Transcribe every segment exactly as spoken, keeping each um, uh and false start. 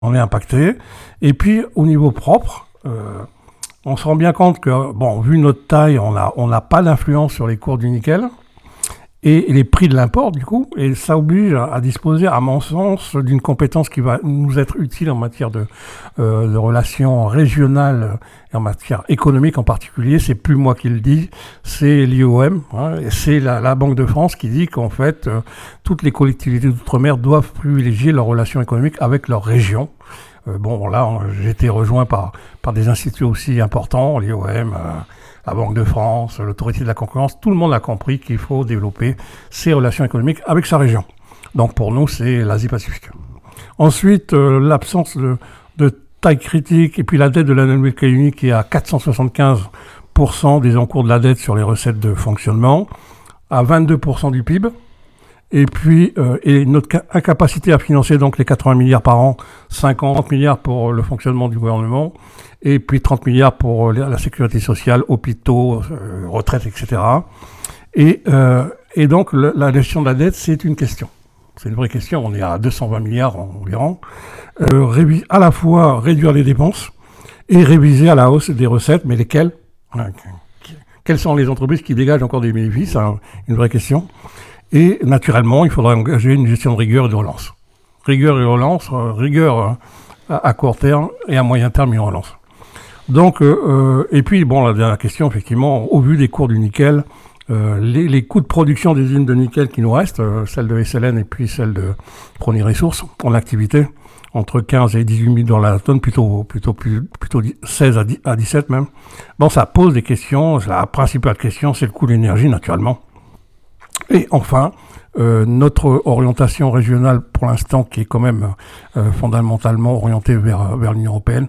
on est impacté. Et puis, au niveau propre, euh, on se rend bien compte que, bon, vu notre taille, on a, on n'a pas d'influence sur les cours du nickel et, et les prix de l'import, du coup, et ça oblige à, à disposer, à mon sens, d'une compétence qui va nous être utile en matière de, euh, de relations régionales et en matière économique en particulier. C'est plus moi qui le dis, c'est l'I O M, hein, et c'est la, la Banque de France qui dit qu'en fait, euh, toutes les collectivités d'outre-mer doivent privilégier leurs relations économiques avec leur région. Euh, bon, là, on, j'ai été rejoint par, par des instituts aussi importants, l'I O M, euh, la Banque de France, l'Autorité de la concurrence. Tout le monde a compris qu'il faut développer ses relations économiques avec sa région. Donc, pour nous, c'est l'Asie-Pacifique. Ensuite, euh, l'absence de, de taille critique et puis la dette de la Nouvelle-Calédonie qui est à quatre cent soixante-quinze pour cent des encours de la dette sur les recettes de fonctionnement, à vingt-deux pour cent du P I B. Et puis, euh, et notre incapacité à financer donc les quatre-vingts milliards par an, cinquante milliards pour le fonctionnement du gouvernement, et puis trente milliards pour la sécurité sociale, hôpitaux, euh, retraites, et cetera. Et, euh, et donc, le, la gestion de la dette, c'est une question. C'est une vraie question. On est à deux cent vingt milliards environ. Euh, révi- à la fois réduire les dépenses et réviser à la hausse des recettes, mais lesquelles? Quelles sont les entreprises qui dégagent encore des bénéfices? C'est une vraie question. Et naturellement, il faudra engager une gestion de rigueur et de relance. Rigueur et relance, euh, rigueur euh, à, à court terme et à moyen terme, une relance. Donc, euh, et puis, bon, la dernière question, effectivement, au vu des cours du nickel, euh, les, les coûts de production des usines de nickel qui nous restent, euh, celles de S L N et puis celles de Prony Resources, en activité, entre quinze et dix-huit mille dollars la tonne, plutôt, plutôt, plus, plutôt seize à dix-sept même. Bon, ça pose des questions. La principale question, c'est le coût de l'énergie, naturellement. Et enfin, euh, notre orientation régionale, pour l'instant, qui est quand même euh, fondamentalement orientée vers, vers l'Union européenne.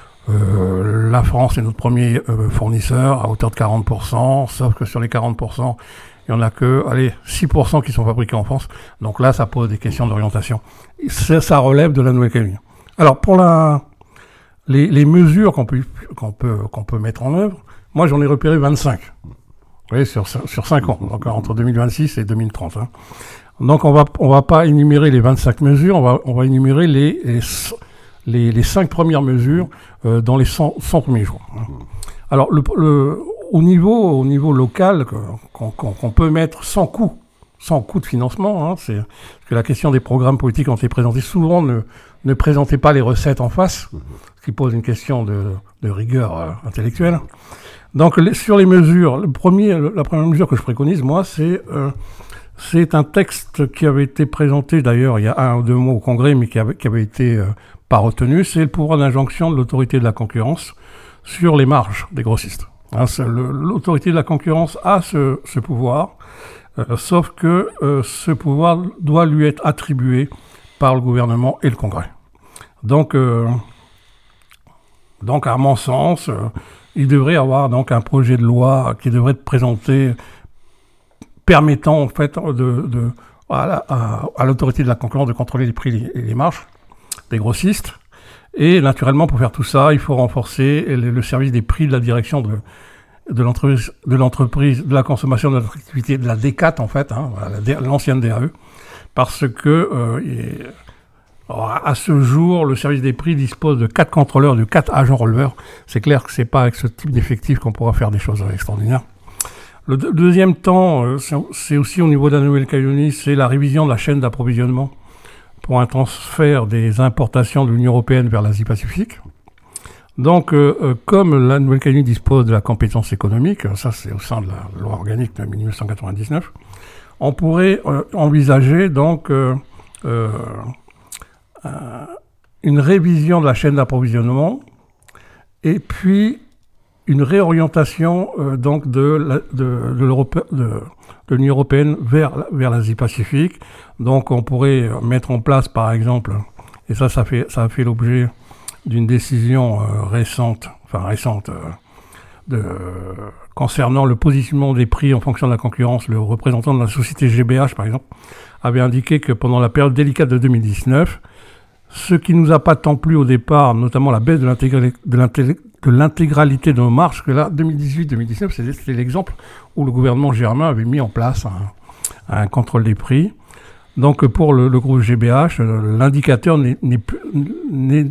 Euh, la France est notre premier euh, fournisseur à hauteur de quarante pour cent, sauf que sur les quarante pour cent, il n'y en a que allez, six pour cent qui sont fabriqués en France. Donc là, ça pose des questions d'orientation. Ça, ça relève de la Nouvelle-Calédonie. Alors, pour la, les, les mesures qu'on peut, qu'on, peut, qu'on peut mettre en œuvre, moi, j'en ai repéré vingt-cinq. Oui, sur, sur cinq ans, donc entre deux mille vingt-six et deux mille trente. Hein. Donc on va on va pas énumérer les vingt-cinq mesures, on va on va énumérer les les, les, les cinq premières mesures euh, dans les cent, cent premiers jours. Hein. Alors le, le au niveau au niveau local qu'on, qu'on, qu'on peut mettre sans coût, sans coût de financement, hein, c'est parce que la question des programmes politiques ont été présentés souvent ne ne présentez pas les recettes en face, ce qui pose une question de de rigueur euh, intellectuelle. Donc, les, sur les mesures, le premier, la première mesure que je préconise, moi, c'est, euh, c'est un texte qui avait été présenté, d'ailleurs, il y a un ou deux mois au Congrès, mais qui avait, qui avait été euh, pas retenu. C'est le pouvoir d'injonction de l'autorité de la concurrence sur les marges des grossistes. Hein, le, l'autorité de la concurrence a ce, ce pouvoir, euh, sauf que euh, ce pouvoir doit lui être attribué par le gouvernement et le Congrès. Donc, euh, donc à mon sens... Euh, il devrait y avoir donc un projet de loi qui devrait être présenté permettant en fait de, de, à, la, à, à l'autorité de la concurrence de contrôler les prix et les marges des grossistes. Et naturellement, pour faire tout ça, il faut renforcer le, le service des prix de la direction de, de, l'entreprise, de l'entreprise de la consommation de l'attractivité, de la D quatre en fait, hein, la, l'ancienne D A E, parce que euh, il, alors, à ce jour, le service des prix dispose de quatre contrôleurs, de quatre agents releveurs. C'est clair que c'est pas avec ce type d'effectif qu'on pourra faire des choses extraordinaires. Le deux, deuxième temps, euh, c'est, c'est aussi au niveau de la Nouvelle-Calédonie, c'est la révision de la chaîne d'approvisionnement pour un transfert des importations de l'Union européenne vers l'Asie-Pacifique. Donc, euh, euh, comme la Nouvelle-Calédonie dispose de la compétence économique, ça c'est au sein de la loi organique de dix-neuf cent quatre-vingt-dix-neuf, on pourrait euh, envisager donc... Euh, euh, Euh, une révision de la chaîne d'approvisionnement et puis une réorientation euh, donc de, la, de, de, l'Europe, de, de l'Union européenne vers, vers l'Asie-Pacifique. Donc on pourrait mettre en place par exemple, et ça ça, fait, ça a fait l'objet d'une décision euh, récente, enfin récente, euh, de, euh, concernant le positionnement des prix en fonction de la concurrence. Le représentant de la société G B H par exemple avait indiqué que pendant la période délicate de deux mille dix-neuf, ce qui nous a pas tant plu au départ, notamment la baisse de, l'intégrali- de, l'intégralité, de l'intégralité de nos marges, que là, deux mille dix-huit deux mille dix-neuf, c'était, c'était l'exemple où le gouvernement germain avait mis en place un, un contrôle des prix. Donc pour le, le groupe G B H, l'indicateur n'est, n'est, n'est